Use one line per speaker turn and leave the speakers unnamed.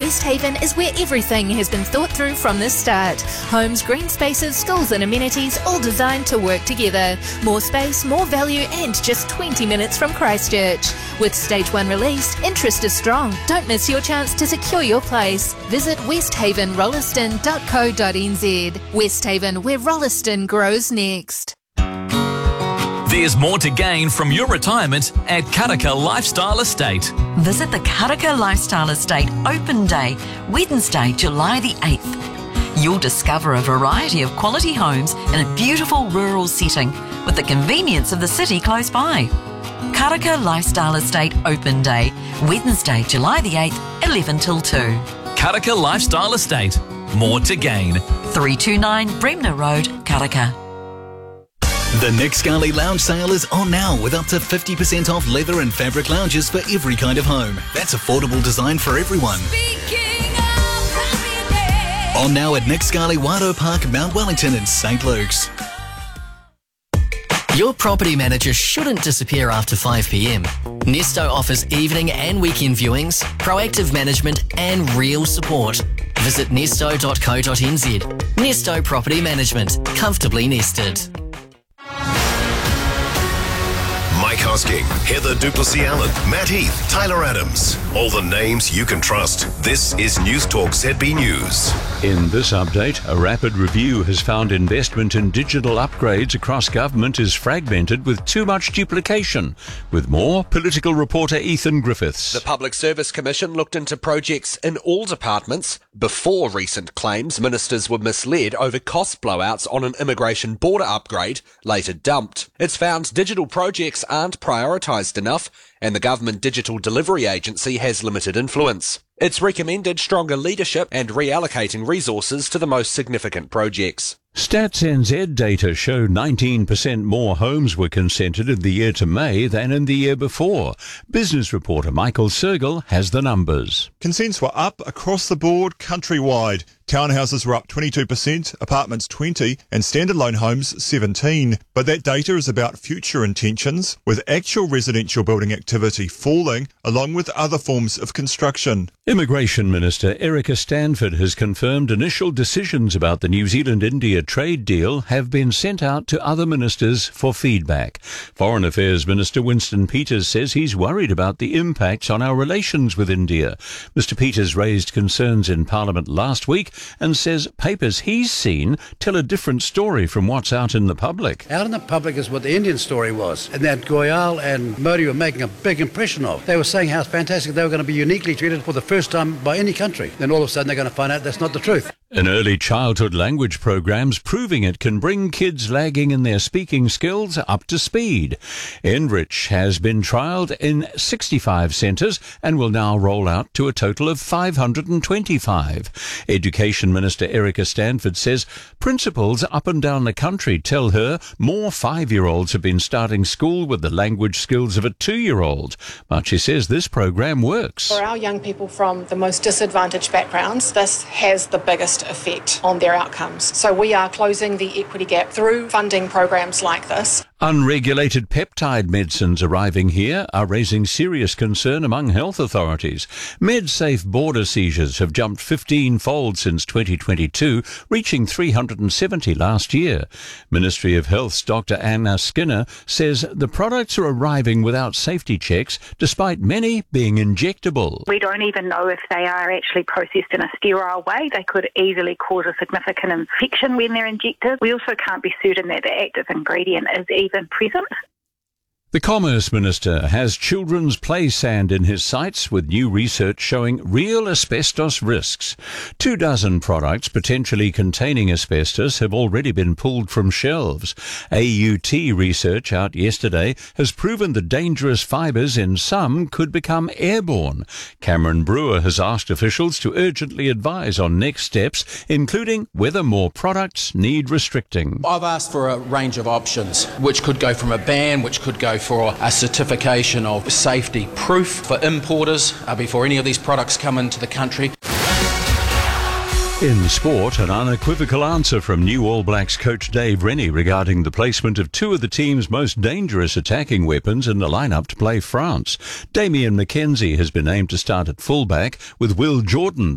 Westhaven is where everything has been thought through from the start. Homes, green spaces, schools and amenities all designed to work together. More space, more value and just 20 minutes from Christchurch. With Stage 1 released, interest is strong. Don't miss your chance to secure your place. Visit westhavenrolliston.co.nz. Westhaven, where Rolliston grows next.
There's more to gain from your retirement at Karaka Lifestyle Estate.
Visit the Karaka Lifestyle Estate Open Day, Wednesday, July the 8th. You'll discover a variety of quality homes in a beautiful rural setting with the convenience of the city close by. Karaka Lifestyle Estate Open Day, Wednesday, July the 8th, 11 till 2.
Karaka Lifestyle Estate. More to gain.
329 Bremner Road, Karaka.
The Nick Scali Lounge sale is on now with up to 50% off leather and fabric lounges for every kind of home. That's affordable design for everyone. On now at Nick Scali Wado Park, Mount Wellington and St. Luke's.
Your property manager shouldn't disappear after 5 p.m. Nesto offers evening and weekend viewings, proactive management and real support. Visit nesto.co.nz. Nesto Property Management. Comfortably nested.
Mike Hosking, Heather Duplessis-Allen, Matt Heath, Tyler Adams. All the names you can trust. This is News Talk ZB News.
In this update, a rapid review has found investment in digital upgrades across government is fragmented with too much duplication. With more, political reporter Ethan Griffiths.
The Public Service Commission looked into projects in all departments before recent claims ministers were misled over cost blowouts on an immigration border upgrade, later dumped. It's found digital projects aren't prioritised enough and the Government Digital Delivery Agency has limited influence. It's recommended stronger leadership and reallocating resources to the most significant projects.
Stats NZ data show 19% more homes were consented in the year to May than in the year before. Business reporter Michael Sergel has the numbers.
Consents were up across the board countrywide. Townhouses were up 22%, apartments 20%, and standalone homes 17%. But that data is about future intentions, with actual residential building activity falling, along with other forms of construction.
Immigration Minister Erica Stanford has confirmed initial decisions about the New Zealand-India trade deal have been sent out to other ministers for feedback. Foreign Affairs Minister Winston Peters says he's worried about the impacts on our relations with India. Mr Peters raised concerns in Parliament last week and says papers he's seen tell a different story from what's out in the public.
Out in the public is what the Indian story was, and that Goyal and Modi were making a big impression of. They were saying how fantastic they were going to be uniquely treated for the first time by any country. Then all of a sudden they're going to find out that's not the truth.
An early childhood language program's proving it can bring kids lagging in their speaking skills up to speed. Enrich has been trialled in 65 centres and will now roll out to a total of 525. Education Minister Erica Stanford says principals up and down the country tell her more 5-year-olds have been starting school with the language skills of a 2-year-old. But she says this program works.
For our young people from the most disadvantaged backgrounds, this has the biggest effect on their outcomes. So we are closing the equity gap through funding programs like this.
Unregulated peptide medicines arriving here are raising serious concern among health authorities. MedSafe border seizures have jumped 15-fold since 2022, reaching 370 last year. Ministry of Health's Dr. Anna Skinner says the products are arriving without safety checks, despite many being injectable.
We don't even know if they are actually processed in a sterile way. They could easily cause a significant infection when they're injected. We also can't be certain that the active ingredient is even present.
The Commerce Minister has children's play sand in his sights with new research showing real asbestos risks. 24 products potentially containing asbestos have already been pulled from shelves. AUT research out yesterday has proven the dangerous fibres in some could become airborne. Cameron Brewer has asked officials to urgently advise on next steps, including whether more products need restricting.
I've asked for a range of options, which could go from a ban, which could go for a certification of safety proof for importers before any of these products come into the country.
In sport, an unequivocal answer from new All Blacks coach Dave Rennie regarding the placement of two of the team's most dangerous attacking weapons in the lineup to play France. Damian McKenzie has been named to start at fullback, with Will Jordan